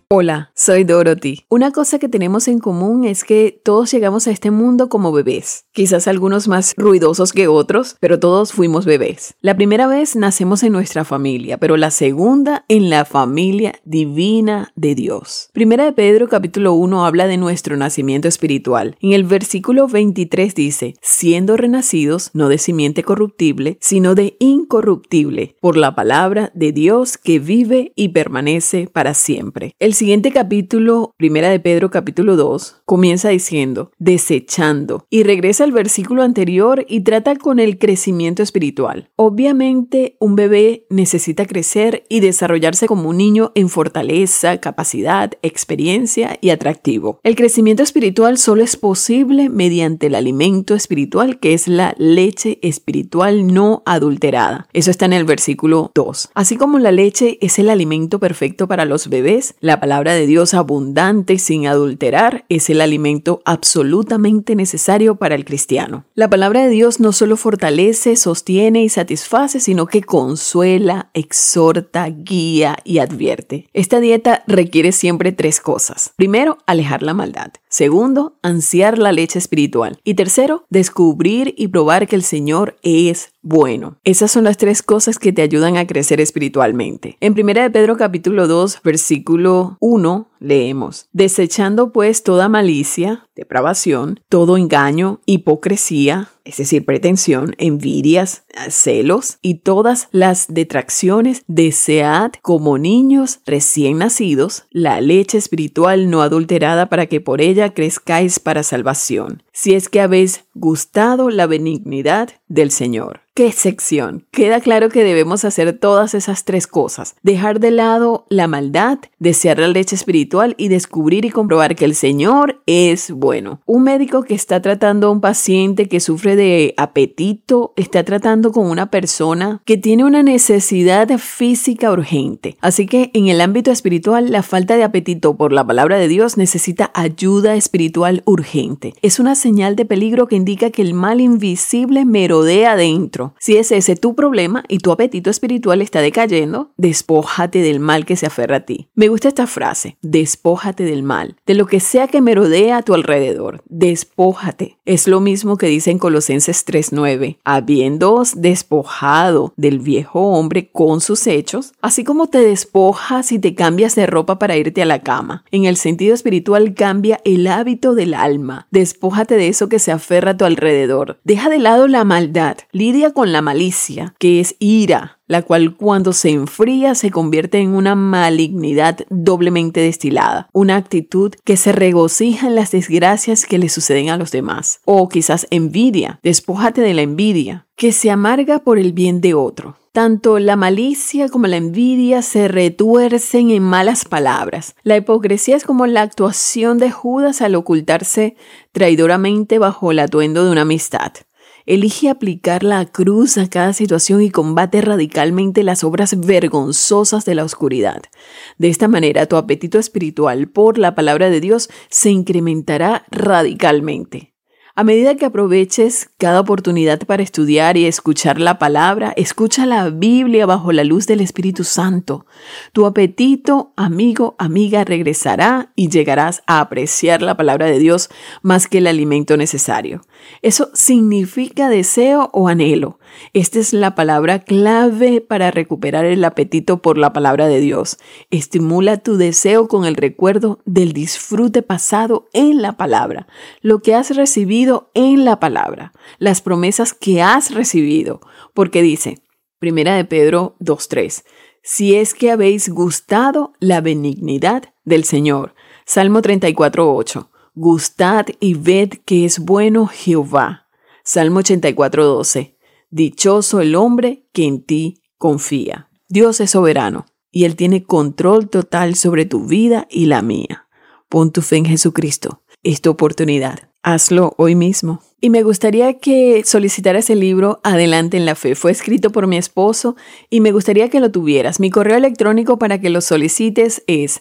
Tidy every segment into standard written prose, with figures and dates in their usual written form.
Hola, soy Dorothy. Una cosa que tenemos en común es que todos llegamos a este mundo como bebés. Quizás algunos más ruidosos que otros, pero todos fuimos bebés. La primera vez nacemos en nuestra familia, pero la segunda en la familia divina de Dios. Primera de Pedro capítulo 1 habla de nuestro nacimiento espiritual. En el versículo 23 dice, siendo renacidos no de simiente corruptible, sino de incorruptible, por la palabra de Dios que vive y permanece para siempre. El siguiente capítulo, Primera de Pedro capítulo 2, comienza diciendo, desechando, y regresa al versículo anterior y trata con el crecimiento espiritual. Obviamente, un bebé necesita crecer y desarrollarse como un niño en fortaleza, capacidad, experiencia y atractivo. El crecimiento espiritual solo es posible mediante el alimento espiritual, que es la leche espiritual no adulterada. Eso está en el versículo 2. Así como la leche es el alimento perfecto para los bebés, la palabra de Dios abundante sin adulterar es el alimento absolutamente necesario para el cristiano. La palabra de Dios no solo fortalece, sostiene y satisface, sino que consuela, exhorta, guía y advierte. Esta dieta requiere siempre tres cosas. Primero, alejar la maldad. Segundo, ansiar la leche espiritual. Y tercero, descubrir y probar que el Señor es bueno. Esas son las tres cosas que te ayudan a crecer espiritualmente. En 1 de Pedro capítulo 2, versículo 1, leemos, desechando pues toda malicia, depravación, todo engaño, hipocresía, es decir, pretensión, envidias, celos y todas las detracciones, desead como niños recién nacidos la leche espiritual no adulterada para que por ella crezcáis para salvación, si es que habéis gustado la benignidad del Señor. ¡Qué sección! Queda claro que debemos hacer todas esas tres cosas. Dejar de lado la maldad, desear la leche espiritual y descubrir y comprobar que el Señor es bueno. Un médico que está tratando a un paciente que sufre de apetito, está tratando con una persona que tiene una necesidad física urgente. Así que en el ámbito espiritual, la falta de apetito por la palabra de Dios necesita ayuda espiritual urgente. Es una señal de peligro que indica que el mal invisible merodea adentro. Si es ese tu problema y tu apetito espiritual está decayendo, despójate del mal que se aferra a ti. Me gusta esta frase, despójate del mal, de lo que sea que merodea a tu alrededor, despójate. Es lo mismo que dice en Colosenses 3:9, habiéndoos despojado del viejo hombre con sus hechos, así como te despojas y te cambias de ropa para irte a la cama. En el sentido espiritual cambia el hábito del alma. Despójate de eso que se aferra a tu alrededor. Deja de lado la maldad. Lidia con la malicia, que es ira, la cual cuando se enfría se convierte en una malignidad doblemente destilada, una actitud que se regocija en las desgracias que le suceden a los demás. O quizás envidia, despójate de la envidia, que se amarga por el bien de otro. Tanto la malicia como la envidia se retuercen en malas palabras. La hipocresía es como la actuación de Judas al ocultarse traidoramente bajo el atuendo de una amistad. Elige aplicar la cruz a cada situación y combate radicalmente las obras vergonzosas de la oscuridad. De esta manera, tu apetito espiritual por la palabra de Dios se incrementará radicalmente. A medida que aproveches cada oportunidad para estudiar y escuchar la palabra, escucha la Biblia bajo la luz del Espíritu Santo. Tu apetito, amigo, amiga, regresará y llegarás a apreciar la palabra de Dios más que el alimento necesario. Eso significa deseo o anhelo. Esta es la palabra clave para recuperar el apetito por la palabra de Dios. Estimula tu deseo con el recuerdo del disfrute pasado en la palabra, lo que has recibido en la palabra, las promesas que has recibido, porque dice, 1 de Pedro 2:3, si es que habéis gustado la benignidad del Señor. Salmo 34:8, gustad y ved que es bueno Jehová. Salmo 84:12, dichoso el hombre que en ti confía. Dios es soberano y Él tiene control total sobre tu vida y la mía. Pon tu fe en Jesucristo. Es tu oportunidad. Hazlo hoy mismo. Y me gustaría que solicitaras el libro Adelante en la Fe. Fue escrito por mi esposo y me gustaría que lo tuvieras. Mi correo electrónico para que lo solicites es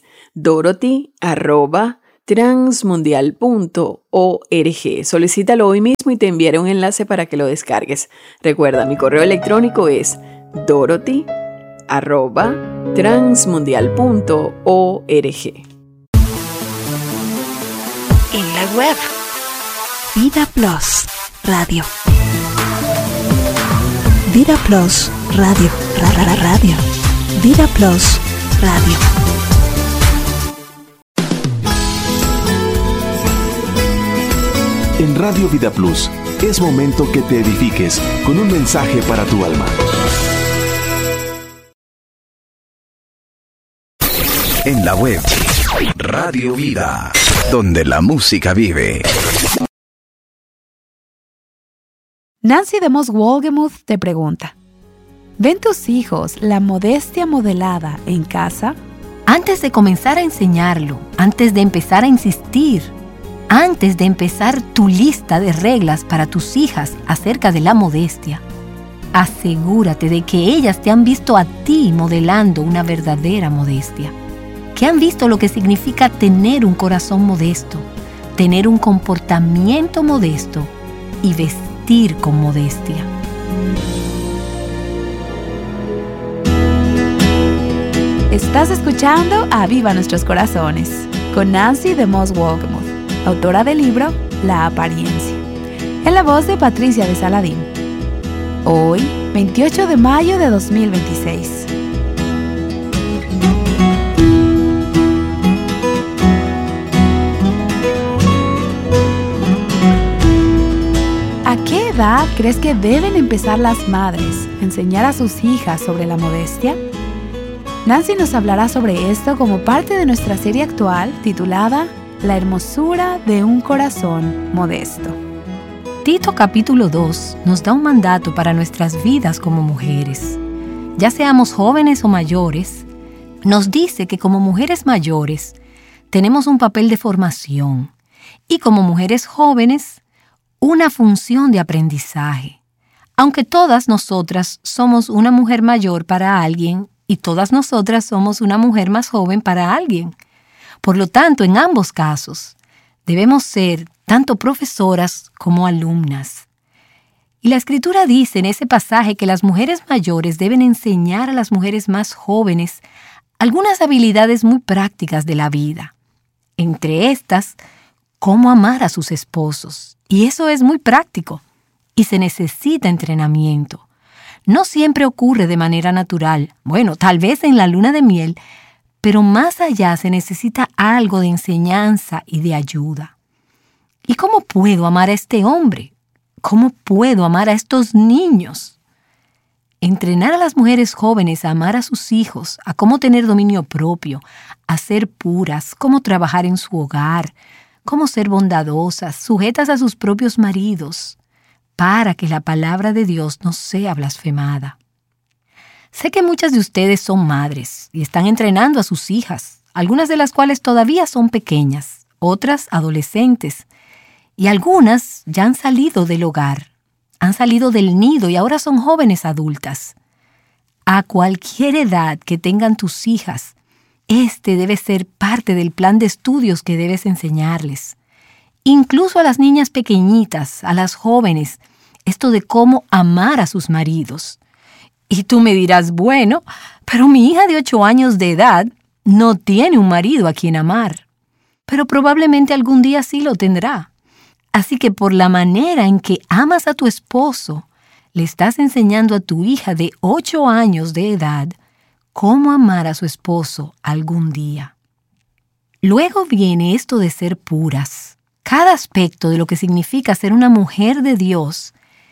dorothy@transmundial.org. Solicítalo hoy mismo y te enviaré un enlace para que lo descargues. Recuerda, mi correo electrónico es dorothy@transmundial.org. web. Vida Plus Radio. Vida Plus Radio. Radio. Vida Plus Radio. En Radio Vida Plus es momento que te edifiques con un mensaje para tu alma. En la web, Radio Vida, donde la música vive. Nancy DeMoss Wolgemuth te pregunta: ¿ven tus hijos la modestia modelada en casa? Antes de comenzar a enseñarlo, antes de empezar a insistir, antes de empezar tu lista de reglas para tus hijas acerca de la modestia, asegúrate de que ellas te han visto a ti modelando una verdadera modestia, que han visto lo que significa tener un corazón modesto, tener un comportamiento modesto y vestir con modestia. Estás escuchando Aviva Nuestros Corazones con Nancy DeMoss Wolgemuth, autora del libro La Apariencia, en la voz de Patricia de Saladín. Hoy, 28 de mayo de 2026. ¿A qué edad crees que deben empezar las madres a enseñar a sus hijas sobre la modestia? Nancy nos hablará sobre esto como parte de nuestra serie actual titulada La hermosura de un corazón modesto. Tito capítulo 2 nos da un mandato para nuestras vidas como mujeres. Ya seamos jóvenes o mayores, nos dice que como mujeres mayores tenemos un papel de formación y como mujeres jóvenes una función de aprendizaje. Aunque todas nosotras somos una mujer mayor para alguien y todas nosotras somos una mujer más joven para alguien. Por lo tanto, en ambos casos, debemos ser tanto profesoras como alumnas. Y la Escritura dice en ese pasaje que las mujeres mayores deben enseñar a las mujeres más jóvenes algunas habilidades muy prácticas de la vida. Entre estas, cómo amar a sus esposos. Y eso es muy práctico y se necesita entrenamiento. No siempre ocurre de manera natural. Bueno, tal vez en la luna de miel, pero más allá se necesita algo de enseñanza y de ayuda. ¿Y cómo puedo amar a este hombre? ¿Cómo puedo amar a estos niños? Entrenar a las mujeres jóvenes a amar a sus hijos, a cómo tener dominio propio, a ser puras, cómo trabajar en su hogar, cómo ser bondadosas, sujetas a sus propios maridos, para que la palabra de Dios no sea blasfemada. Sé que muchas de ustedes son madres y están entrenando a sus hijas, algunas de las cuales todavía son pequeñas, otras adolescentes, y algunas ya han salido del hogar, han salido del nido y ahora son jóvenes adultas. A cualquier edad que tengan tus hijas, este debe ser parte del plan de estudios que debes enseñarles. Incluso a las niñas pequeñitas, a las jóvenes, esto de cómo amar a sus maridos. Y tú me dirás, bueno, pero mi hija de 8 años de edad no tiene un marido a quien amar. Pero probablemente algún día sí lo tendrá. Así que por la manera en que amas a tu esposo, le estás enseñando a tu hija de 8 años de edad cómo amar a su esposo algún día. Luego viene esto de ser puras. Cada aspecto de lo que significa ser una mujer de Dios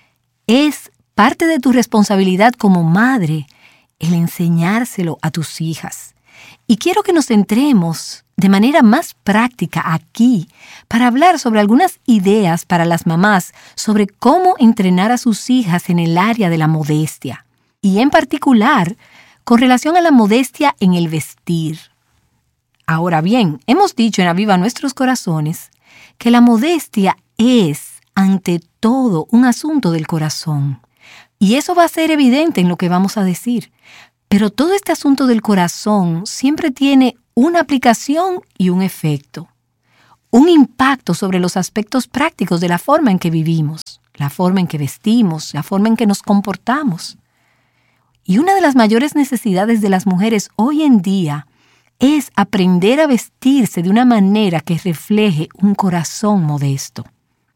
es parte de tu responsabilidad como madre, el enseñárselo a tus hijas. Y quiero que nos centremos de manera más práctica aquí para hablar sobre algunas ideas para las mamás sobre cómo entrenar a sus hijas en el área de la modestia. Y en particular, con relación a la modestia en el vestir. Ahora bien, hemos dicho en Aviva Nuestros Corazones que la modestia es, ante todo, un asunto del corazón. Y eso va a ser evidente en lo que vamos a decir. Pero todo este asunto del corazón siempre tiene una aplicación y un efecto. Un impacto sobre los aspectos prácticos de la forma en que vivimos, la forma en que vestimos, la forma en que nos comportamos. Y una de las mayores necesidades de las mujeres hoy en día es aprender a vestirse de una manera que refleje un corazón modesto.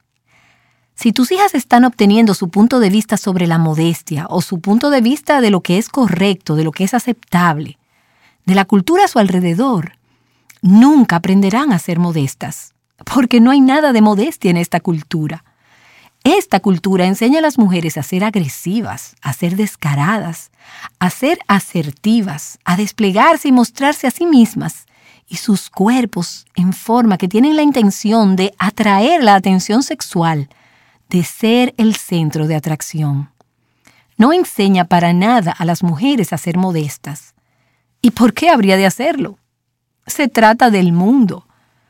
Si tus hijas están obteniendo su punto de vista sobre la modestia o su punto de vista de lo que es correcto, de lo que es aceptable, de la cultura a su alrededor, nunca aprenderán a ser modestas, porque no hay nada de modestia en esta cultura. Esta cultura enseña a las mujeres a ser agresivas, a ser descaradas, a ser asertivas, a desplegarse y mostrarse a sí mismas y sus cuerpos en forma que tienen la intención de atraer la atención sexual, de ser el centro de atracción. No enseña para nada a las mujeres a ser modestas. ¿Y por qué habría de hacerlo? Se trata del mundo.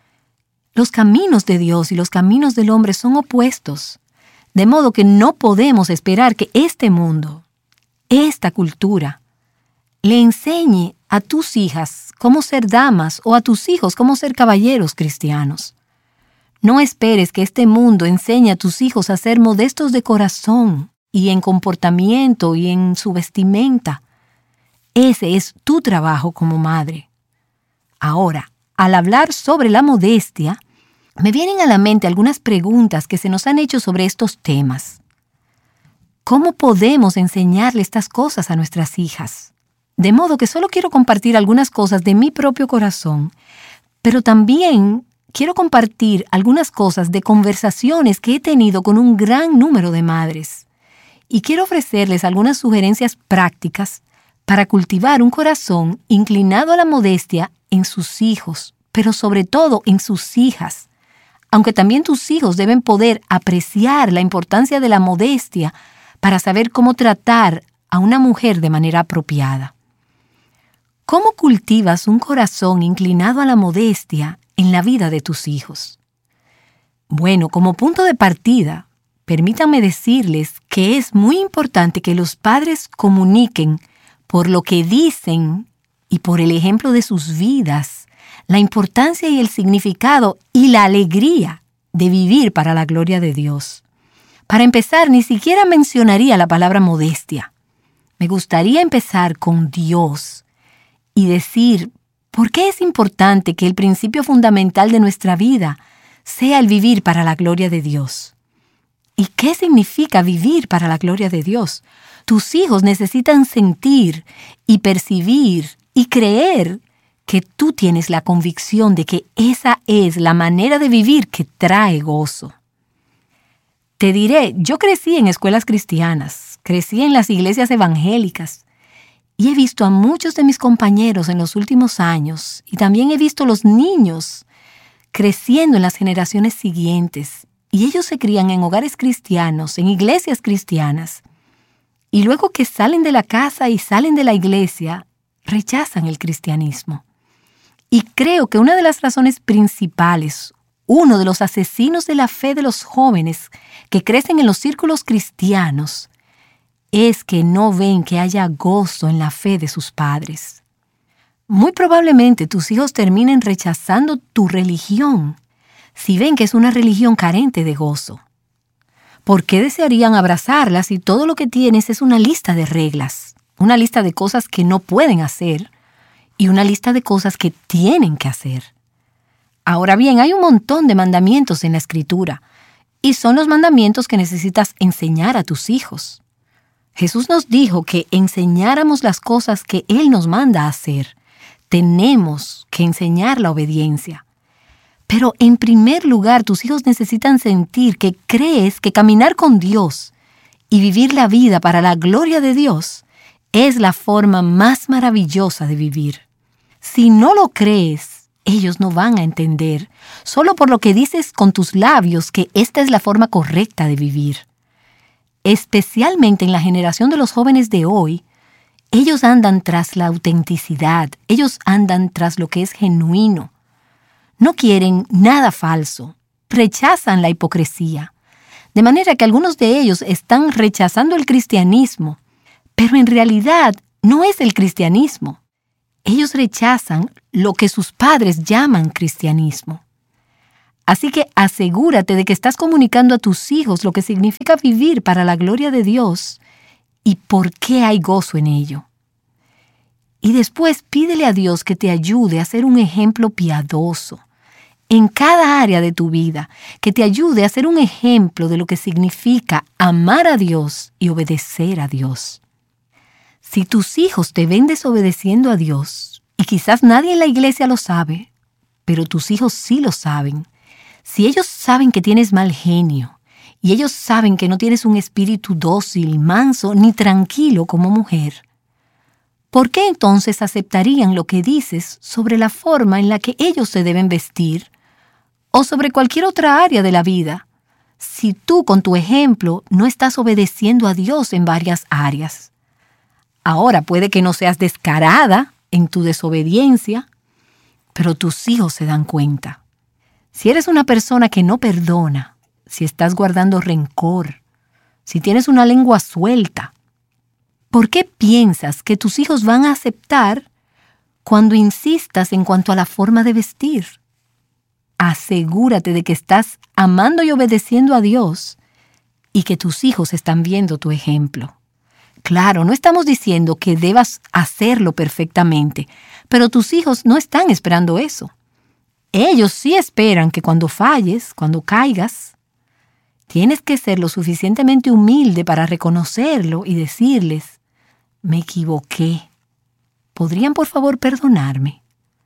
Los caminos de Dios y los caminos del hombre son opuestos, de modo que no podemos esperar que este mundo, esta cultura, le enseñe a tus hijas cómo ser damas o a tus hijos cómo ser caballeros cristianos. No esperes que este mundo enseñe a tus hijos a ser modestos de corazón y en comportamiento y en su vestimenta. Ese es tu trabajo como madre. Ahora, al hablar sobre la modestia, me vienen a la mente algunas preguntas que se nos han hecho sobre estos temas. ¿Cómo podemos enseñarle estas cosas a nuestras hijas? De modo que solo quiero compartir algunas cosas de mi propio corazón, pero también quiero compartir algunas cosas de conversaciones que he tenido con un gran número de madres. Y quiero ofrecerles algunas sugerencias prácticas para cultivar un corazón inclinado a la modestia en sus hijos, pero sobre todo en sus hijas. Aunque también tus hijos deben poder apreciar la importancia de la modestia para saber cómo tratar a una mujer de manera apropiada. ¿Cómo cultivas un corazón inclinado a la modestia en la vida de tus hijos? Bueno, como punto de partida, permítanme decirles que es muy importante que los padres comuniquen por lo que dicen y por el ejemplo de sus vidas la importancia y el significado y la alegría de vivir para la gloria de Dios. Para empezar, ni siquiera mencionaría la palabra modestia. Me gustaría empezar con Dios y decir, ¿por qué es importante que el principio fundamental de nuestra vida sea el vivir para la gloria de Dios? ¿Y qué significa vivir para la gloria de Dios? Tus hijos necesitan sentir y percibir y creer que tú tienes la convicción de que esa es la manera de vivir que trae gozo. Te diré, yo crecí en escuelas cristianas, crecí en las iglesias evangélicas y he visto a muchos de mis compañeros en los últimos años y también he visto los niños creciendo en las generaciones siguientes y ellos se crían en hogares cristianos, en iglesias cristianas y luego que salen de la casa y salen de la iglesia, rechazan el cristianismo. Y creo que una de las razones principales, uno de los asesinos de la fe de los jóvenes que crecen en los círculos cristianos, es que no ven que haya gozo en la fe de sus padres. Muy probablemente tus hijos terminen rechazando tu religión si ven que es una religión carente de gozo. ¿Por qué desearían abrazarla si todo lo que tienes es una lista de reglas, una lista de cosas que no pueden hacer y una lista de cosas que tienen que hacer? Ahora bien, hay un montón de mandamientos en la Escritura, y son los mandamientos que necesitas enseñar a tus hijos. Jesús nos dijo que enseñáramos las cosas que Él nos manda a hacer. Tenemos que enseñar la obediencia. Pero en primer lugar, tus hijos necesitan sentir que crees que caminar con Dios y vivir la vida para la gloria de Dios es la forma más maravillosa de vivir. Si no lo crees, ellos no van a entender, solo por lo que dices con tus labios, que esta es la forma correcta de vivir. Especialmente en la generación de los jóvenes de hoy, ellos andan tras la autenticidad, ellos andan tras lo que es genuino. No quieren nada falso, rechazan la hipocresía. De manera que algunos de ellos están rechazando el cristianismo, pero en realidad no es el cristianismo. Ellos rechazan lo que sus padres llaman cristianismo. Así que asegúrate de que estás comunicando a tus hijos lo que significa vivir para la gloria de Dios y por qué hay gozo en ello. Y después pídele a Dios que te ayude a ser un ejemplo piadoso en cada área de tu vida, que te ayude a ser un ejemplo de lo que significa amar a Dios y obedecer a Dios. Si tus hijos te ven desobedeciendo a Dios, y quizás nadie en la iglesia lo sabe, pero tus hijos sí lo saben, si ellos saben que tienes mal genio, y ellos saben que no tienes un espíritu dócil, manso, ni tranquilo como mujer, ¿por qué entonces aceptarían lo que dices sobre la forma en la que ellos se deben vestir o sobre cualquier otra área de la vida, si tú con tu ejemplo no estás obedeciendo a Dios en varias áreas? Ahora puede que no seas descarada en tu desobediencia, pero tus hijos se dan cuenta. Si eres una persona que no perdona, si estás guardando rencor, si tienes una lengua suelta, ¿por qué piensas que tus hijos van a aceptar cuando insistas en cuanto a la forma de vestir? Asegúrate de que estás amando y obedeciendo a Dios y que tus hijos están viendo tu ejemplo. Claro, no estamos diciendo que debas hacerlo perfectamente, pero tus hijos no están esperando eso. Ellos sí esperan que cuando falles, cuando caigas, tienes que ser lo suficientemente humilde para reconocerlo y decirles: me equivoqué. ¿Podrían por favor perdonarme?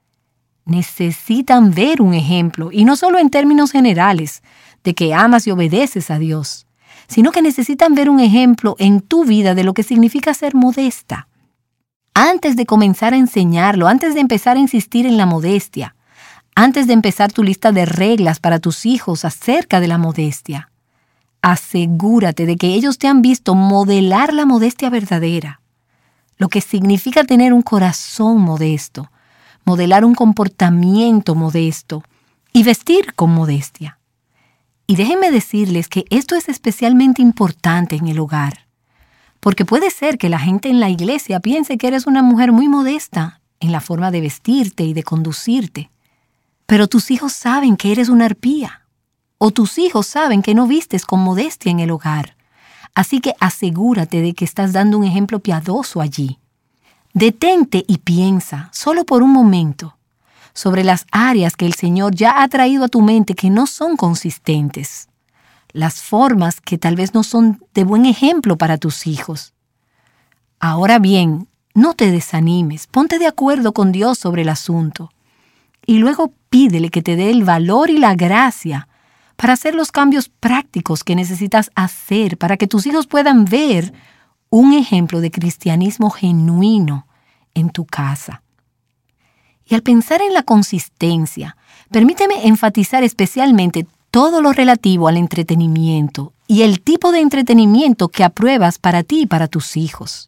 Necesitan ver un ejemplo, y no solo en términos generales, de que amas y obedeces a Dios, sino que necesitan ver un ejemplo en tu vida de lo que significa ser modesta. Antes de comenzar a enseñarlo, antes de empezar a insistir en la modestia, antes de empezar tu lista de reglas para tus hijos acerca de la modestia, asegúrate de que ellos te han visto modelar la modestia verdadera, lo que significa tener un corazón modesto, modelar un comportamiento modesto y vestir con modestia. Y déjenme decirles que esto es especialmente importante en el hogar, porque puede ser que la gente en la iglesia piense que eres una mujer muy modesta en la forma de vestirte y de conducirte, pero tus hijos saben que eres una arpía, o tus hijos saben que no vistes con modestia en el hogar. Así que asegúrate de que estás dando un ejemplo piadoso allí. Detente y piensa, solo por un momento, sobre las áreas que el Señor ya ha traído a tu mente que no son consistentes, las formas que tal vez no son de buen ejemplo para tus hijos. Ahora bien, no te desanimes, ponte de acuerdo con Dios sobre el asunto y luego pídele que te dé el valor y la gracia para hacer los cambios prácticos que necesitas hacer para que tus hijos puedan ver un ejemplo de cristianismo genuino en tu casa. Y al pensar en la consistencia, permíteme enfatizar especialmente todo lo relativo al entretenimiento y el tipo de entretenimiento que apruebas para ti y para tus hijos.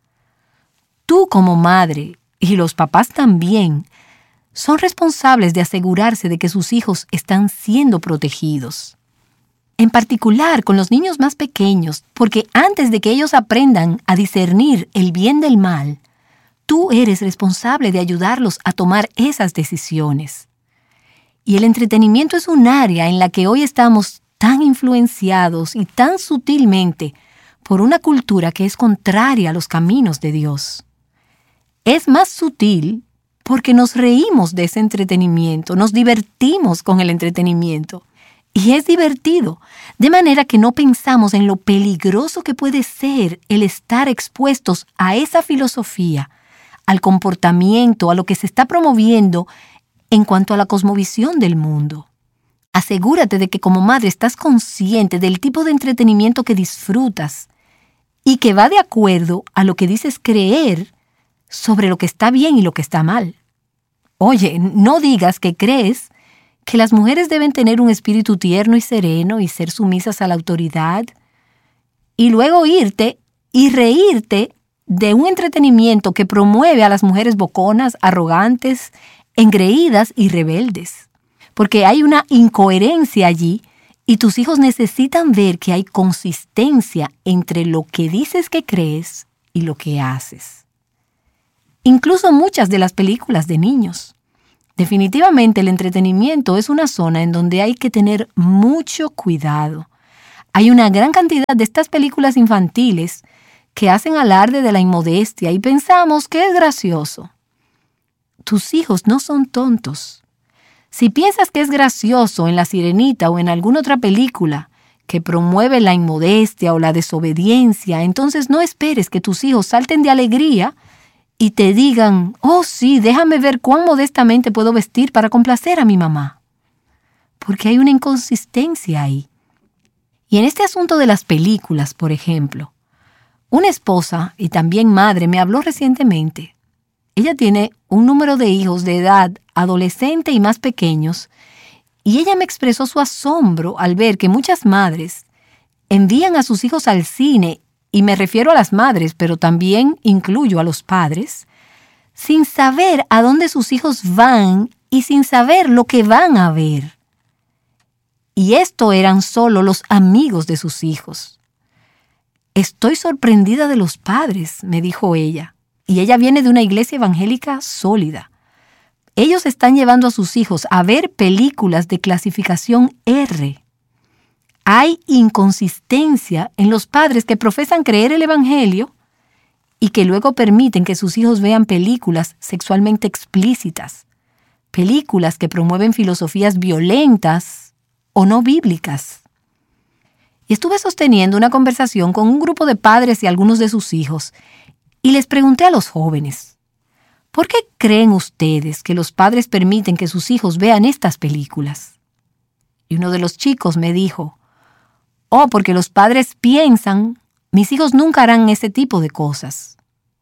Tú como madre, y los papás también, son responsables de asegurarse de que sus hijos están siendo protegidos. En particular con los niños más pequeños, porque antes de que ellos aprendan a discernir el bien del mal, tú eres responsable de ayudarlos a tomar esas decisiones. Y el entretenimiento es un área en la que hoy estamos tan influenciados y tan sutilmente por una cultura que es contraria a los caminos de Dios. Es más sutil porque nos reímos de ese entretenimiento, nos divertimos con el entretenimiento. Y es divertido, de manera que no pensamos en lo peligroso que puede ser el estar expuestos a esa filosofía, al comportamiento, a lo que se está promoviendo en cuanto a la cosmovisión del mundo. Asegúrate de que como madre estás consciente del tipo de entretenimiento que disfrutas y que va de acuerdo a lo que dices creer sobre lo que está bien y lo que está mal. Oye, no digas que crees que las mujeres deben tener un espíritu tierno y sereno y ser sumisas a la autoridad, y luego irte y reírte de un entretenimiento que promueve a las mujeres boconas, arrogantes, engreídas y rebeldes. Porque hay una incoherencia allí y tus hijos necesitan ver que hay consistencia entre lo que dices que crees y lo que haces. Incluso muchas de las películas de niños. Definitivamente el entretenimiento es una zona en donde hay que tener mucho cuidado. Hay una gran cantidad de estas películas infantiles que hacen alarde de la inmodestia y pensamos que es gracioso. Tus hijos no son tontos. Si piensas que es gracioso en La Sirenita o en alguna otra película que promueve la inmodestia o la desobediencia, entonces no esperes que tus hijos salten de alegría y te digan, oh sí, déjame ver cuán modestamente puedo vestir para complacer a mi mamá. Porque hay una inconsistencia ahí. Y en este asunto de las películas, por ejemplo, una esposa y también madre me habló recientemente. Ella tiene un número de hijos de edad adolescente y más pequeños, y ella me expresó su asombro al ver que muchas madres envían a sus hijos al cine, y me refiero a las madres, pero también incluyo a los padres, sin saber a dónde sus hijos van y sin saber lo que van a ver. Y esto eran solo los amigos de sus hijos. Estoy sorprendida de los padres, me dijo ella, y ella viene de una iglesia evangélica sólida. Ellos están llevando a sus hijos a ver películas de clasificación R. Hay inconsistencia en los padres que profesan creer el evangelio y que luego permiten que sus hijos vean películas sexualmente explícitas, películas que promueven filosofías violentas o no bíblicas. Y estuve sosteniendo una conversación con un grupo de padres y algunos de sus hijos, y les pregunté a los jóvenes, ¿por qué creen ustedes que los padres permiten que sus hijos vean estas películas? Y uno de los chicos me dijo, oh, porque los padres piensan, mis hijos nunca harán ese tipo de cosas.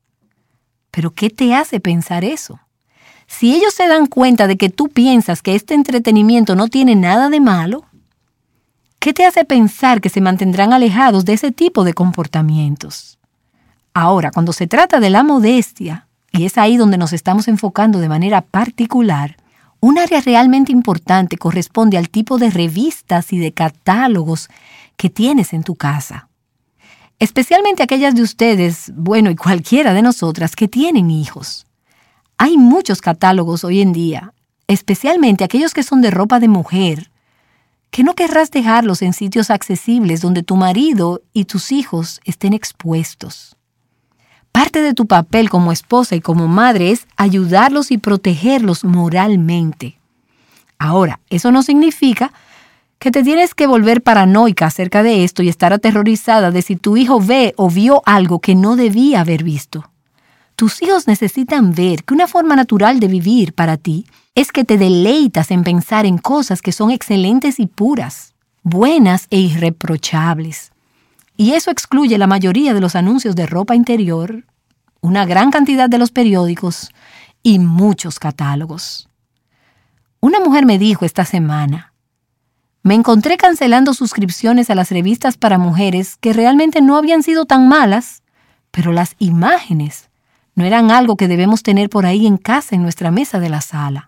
¿Pero qué te hace pensar eso? Si ellos se dan cuenta de que tú piensas que este entretenimiento no tiene nada de malo, ¿qué te hace pensar que se mantendrán alejados de ese tipo de comportamientos? Ahora, cuando se trata de la modestia, y es ahí donde nos estamos enfocando de manera particular, un área realmente importante corresponde al tipo de revistas y de catálogos que tienes en tu casa. Especialmente aquellas de ustedes, bueno, y cualquiera de nosotras que tienen hijos. Hay muchos catálogos hoy en día, especialmente aquellos que son de ropa de mujer, que no querrás dejarlos en sitios accesibles donde tu marido y tus hijos estén expuestos. Parte de tu papel como esposa y como madre es ayudarlos y protegerlos moralmente. Ahora, eso no significa que te tienes que volver paranoica acerca de esto y estar aterrorizada de si tu hijo ve o vio algo que no debía haber visto. Tus hijos necesitan ver que una forma natural de vivir para ti es que te deleitas en pensar en cosas que son excelentes y puras, buenas e irreprochables. Y eso excluye la mayoría de los anuncios de ropa interior, una gran cantidad de los periódicos y muchos catálogos. Una mujer me dijo esta semana, me encontré cancelando suscripciones a las revistas para mujeres que realmente no habían sido tan malas, pero las imágenes no eran algo que debemos tener por ahí en casa en nuestra mesa de la sala.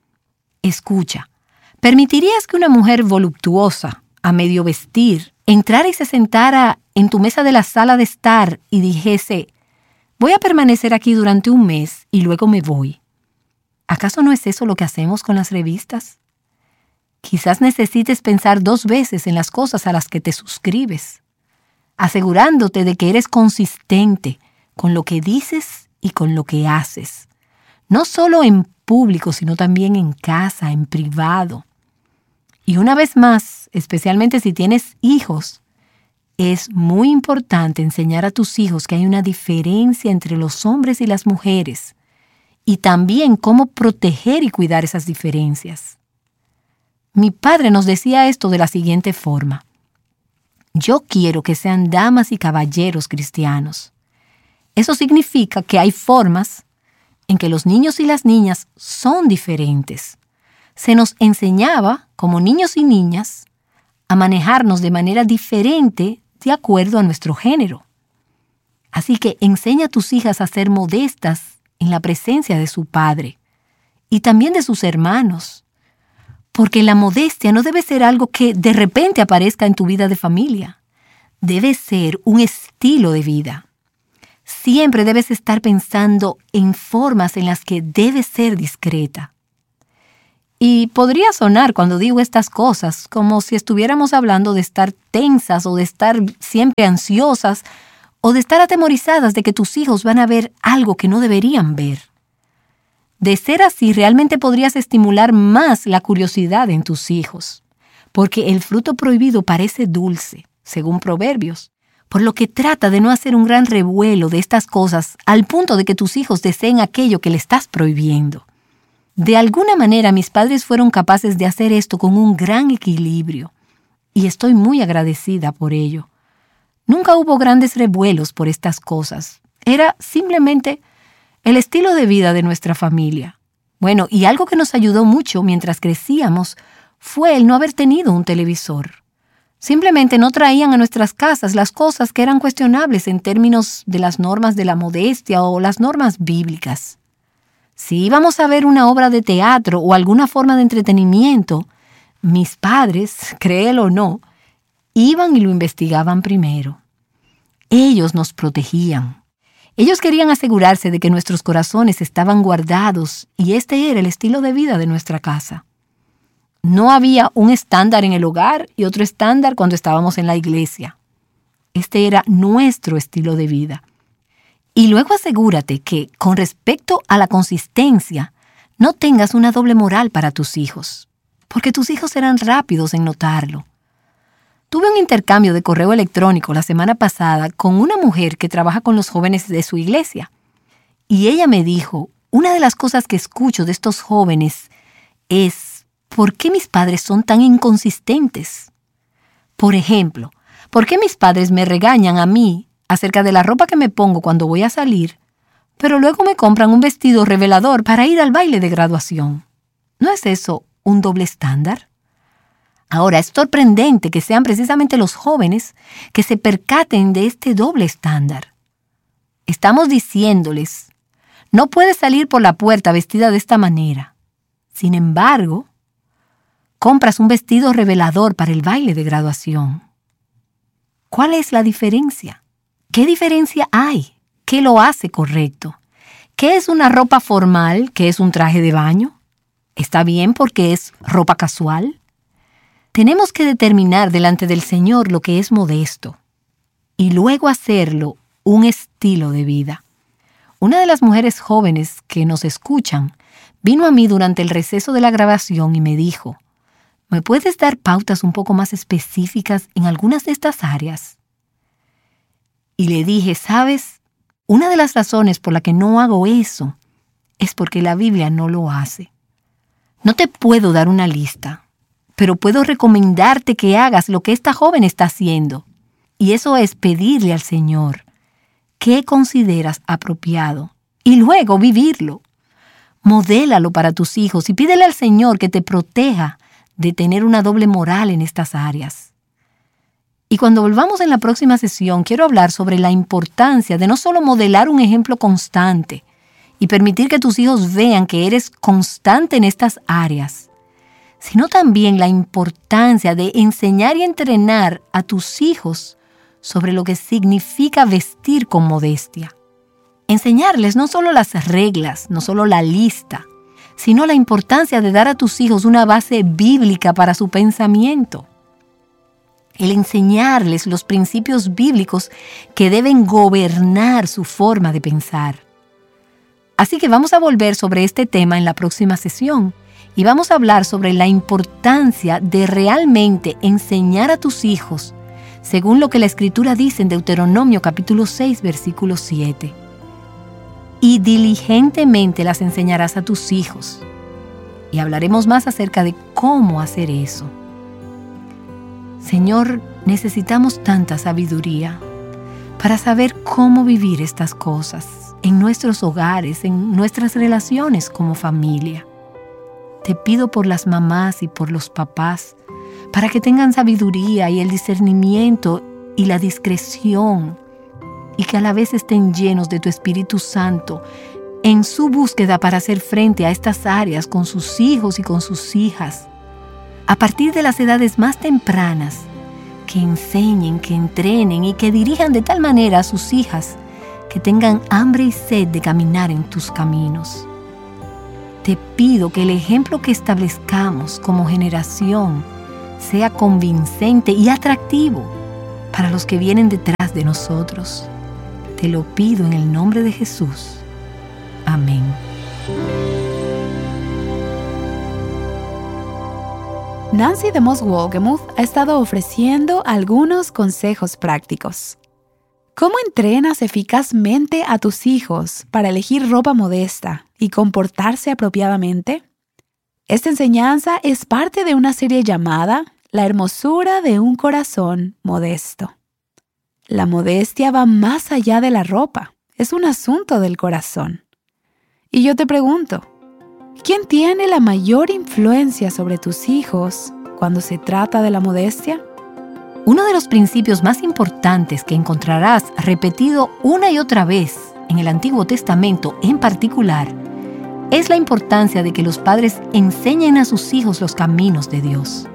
Escucha, ¿permitirías que una mujer voluptuosa, a medio vestir, entrara y se sentara en tu mesa de la sala de estar y dijese, voy a permanecer aquí durante un mes y luego me voy? ¿Acaso no es eso lo que hacemos con las revistas? Quizás necesites pensar 2 veces en las cosas a las que te suscribes, asegurándote de que eres consistente con lo que dices y con lo que haces, no solo en público, sino también en casa, en privado. Y una vez más, especialmente si tienes hijos, es muy importante enseñar a tus hijos que hay una diferencia entre los hombres y las mujeres, y también cómo proteger y cuidar esas diferencias. Mi padre nos decía esto de la siguiente forma: yo quiero que sean damas y caballeros cristianos. Eso significa que hay formas en que los niños y las niñas son diferentes. Se nos enseñaba, como niños y niñas, a manejarnos de manera diferente de acuerdo a nuestro género. Así que enseña a tus hijas a ser modestas en la presencia de su padre y también de sus hermanos, porque la modestia no debe ser algo que de repente aparezca en tu vida de familia. Debe ser un estilo de vida. Siempre debes estar pensando en formas en las que debes ser discreta. Y podría sonar cuando digo estas cosas como si estuviéramos hablando de estar tensas o de estar siempre ansiosas o de estar atemorizadas de que tus hijos van a ver algo que no deberían ver. De ser así, realmente podrías estimular más la curiosidad en tus hijos, porque el fruto prohibido parece dulce, según Proverbios, por lo que trata de no hacer un gran revuelo de estas cosas al punto de que tus hijos deseen aquello que le estás prohibiendo. De alguna manera, mis padres fueron capaces de hacer esto con un gran equilibrio, y estoy muy agradecida por ello. Nunca hubo grandes revuelos por estas cosas. Era simplemente el estilo de vida de nuestra familia. Bueno, y algo que nos ayudó mucho mientras crecíamos fue el no haber tenido un televisor. Simplemente no traían a nuestras casas las cosas que eran cuestionables en términos de las normas de la modestia o las normas bíblicas. Si íbamos a ver una obra de teatro o alguna forma de entretenimiento, mis padres, créelo o no, iban y lo investigaban primero. Ellos nos protegían. Ellos querían asegurarse de que nuestros corazones estaban guardados y este era el estilo de vida de nuestra casa. No había un estándar en el hogar y otro estándar cuando estábamos en la iglesia. Este era nuestro estilo de vida. Y luego asegúrate que, con respecto a la consistencia, no tengas una doble moral para tus hijos, porque tus hijos serán rápidos en notarlo. Tuve un intercambio de correo electrónico la semana pasada con una mujer que trabaja con los jóvenes de su iglesia. Y ella me dijo, una de las cosas que escucho de estos jóvenes es, ¿por qué mis padres son tan inconsistentes? Por ejemplo, ¿por qué mis padres me regañan a mí acerca de la ropa que me pongo cuando voy a salir, pero luego me compran un vestido revelador para ir al baile de graduación? ¿No es eso un doble estándar? Ahora, es sorprendente que sean precisamente los jóvenes que se percaten de este doble estándar. Estamos diciéndoles, no puedes salir por la puerta vestida de esta manera. Sin embargo, compras un vestido revelador para el baile de graduación. ¿Cuál es la diferencia? ¿Qué diferencia hay? ¿Qué lo hace correcto? ¿Qué es una ropa formal? ¿Qué es un traje de baño? ¿Está bien porque es ropa casual? Tenemos que determinar delante del Señor lo que es modesto y luego hacerlo un estilo de vida. Una de las mujeres jóvenes que nos escuchan vino a mí durante el receso de la grabación y me dijo, ¿me puedes dar pautas un poco más específicas en algunas de estas áreas? Y le dije, ¿sabes? Una de las razones por la que no hago eso es porque la Biblia no lo hace. No te puedo dar una lista, pero puedo recomendarte que hagas lo que esta joven está haciendo. Y eso es pedirle al Señor qué consideras apropiado y luego vivirlo. Modélalo para tus hijos y pídele al Señor que te proteja de tener una doble moral en estas áreas. Y cuando volvamos en la próxima sesión, quiero hablar sobre la importancia de no solo modelar un ejemplo constante y permitir que tus hijos vean que eres constante en estas áreas, sino también la importancia de enseñar y entrenar a tus hijos sobre lo que significa vestir con modestia. Enseñarles no solo las reglas, no solo la lista, sino la importancia de dar a tus hijos una base bíblica para su pensamiento. El enseñarles los principios bíblicos que deben gobernar su forma de pensar. Así que vamos a volver sobre este tema en la próxima sesión y vamos a hablar sobre la importancia de realmente enseñar a tus hijos según lo que la Escritura dice en Deuteronomio capítulo 6, versículo 7. Y diligentemente las enseñarás a tus hijos. Y hablaremos más acerca de cómo hacer eso. Señor, necesitamos tanta sabiduría para saber cómo vivir estas cosas en nuestros hogares, en nuestras relaciones como familia. Te pido por las mamás y por los papás para que tengan sabiduría y el discernimiento y la discreción y que a la vez estén llenos de tu Espíritu Santo en su búsqueda para hacer frente a estas áreas con sus hijos y con sus hijas. A partir de las edades más tempranas, que enseñen, que entrenen y que dirijan de tal manera a sus hijas que tengan hambre y sed de caminar en tus caminos. Te pido que el ejemplo que establezcamos como generación sea convincente y atractivo para los que vienen detrás de nosotros. Te lo pido en el nombre de Jesús. Amén. Nancy DeMoss Wolgemuth ha estado ofreciendo algunos consejos prácticos. ¿Cómo entrenas eficazmente a tus hijos para elegir ropa modesta y comportarse apropiadamente? Esta enseñanza es parte de una serie llamada La hermosura de un corazón modesto. La modestia va más allá de la ropa, es un asunto del corazón. Y yo te pregunto, ¿quién tiene la mayor influencia sobre tus hijos cuando se trata de la modestia? Uno de los principios más importantes que encontrarás repetido una y otra vez en el Antiguo Testamento en particular es la importancia de que los padres enseñen a sus hijos los caminos de Dios.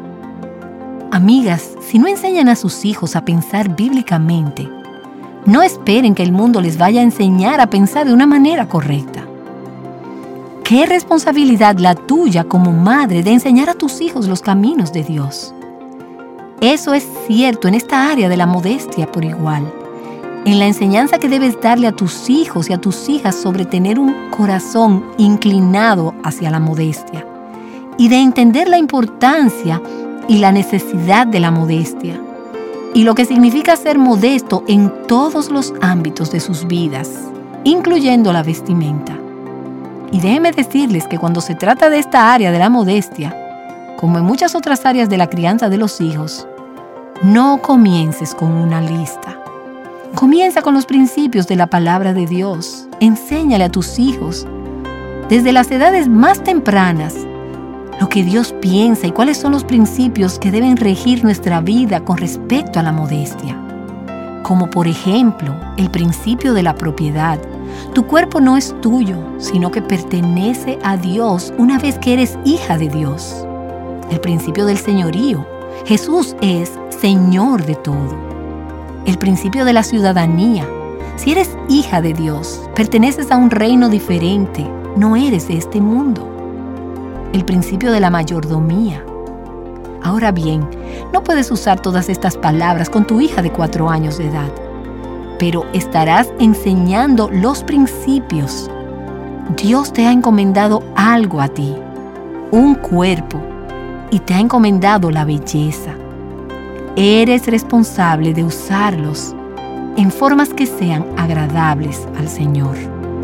Amigas, si no enseñan a sus hijos a pensar bíblicamente, no esperen que el mundo les vaya a enseñar a pensar de una manera correcta. ¿Qué responsabilidad la tuya como madre de enseñar a tus hijos los caminos de Dios? Eso es cierto en esta área de la modestia por igual, en la enseñanza que debes darle a tus hijos y a tus hijas sobre tener un corazón inclinado hacia la modestia y de entender la importancia y la necesidad de la modestia y lo que significa ser modesto en todos los ámbitos de sus vidas, incluyendo la vestimenta. Y déjenme decirles que cuando se trata de esta área de la modestia, como en muchas otras áreas de la crianza de los hijos, no comiences con una lista. Comienza con los principios de la palabra de Dios. Enséñale a tus hijos, desde las edades más tempranas, lo que Dios piensa y cuáles son los principios que deben regir nuestra vida con respecto a la modestia. Como por ejemplo, el principio de la propiedad. Tu cuerpo no es tuyo, sino que pertenece a Dios una vez que eres hija de Dios. El principio del señorío. Jesús es Señor de todo. El principio de la ciudadanía. Si eres hija de Dios, perteneces a un reino diferente, no eres de este mundo. El principio de la mayordomía. Ahora bien, no puedes usar todas estas palabras con tu hija de 4 años de edad, pero estarás enseñando los principios. Dios te ha encomendado algo a ti, un cuerpo, y te ha encomendado la belleza. Eres responsable de usarlos en formas que sean agradables al Señor.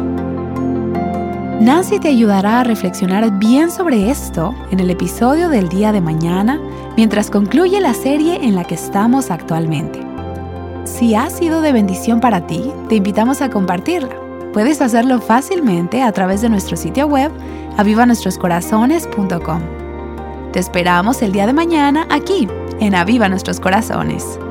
Nancy te ayudará a reflexionar bien sobre esto en el episodio del día de mañana, mientras concluye la serie en la que estamos actualmente. Si ha sido de bendición para ti, te invitamos a compartirla. Puedes hacerlo fácilmente a través de nuestro sitio web, avivanuestroscorazones.com. Te esperamos el día de mañana aquí, en Aviva Nuestros Corazones.